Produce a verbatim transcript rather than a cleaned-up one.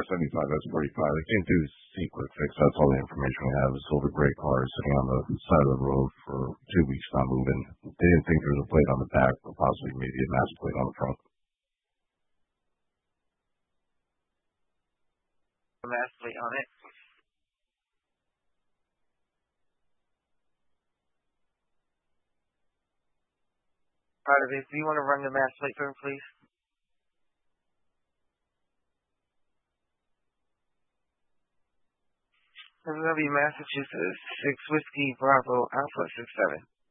seventy-five S forty-five. They came through see quick fix. That's all the information we have. A silver gray car sitting on the side of the road for two weeks not moving. They didn't think there was a plate on the back, but possibly maybe a master plate on the front. A master plate on it. Part of it. Do you want to run the master plate for him, please? W, Massachusetts, six Whiskey Bravo Alpha six seven.